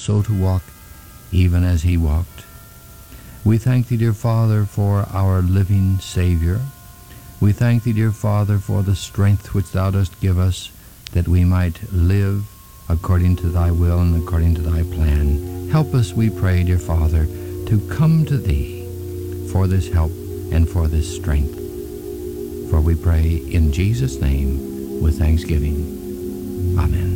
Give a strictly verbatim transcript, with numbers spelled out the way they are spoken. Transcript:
so to walk, even as he walked. We thank thee, dear Father, for our living Savior. We thank thee, dear Father, for the strength which thou dost give us, that we might live according to thy will and according to thy plan. Help us, we pray, dear Father, to come to thee for this help and for this strength. For we pray in Jesus' name with thanksgiving. Amen.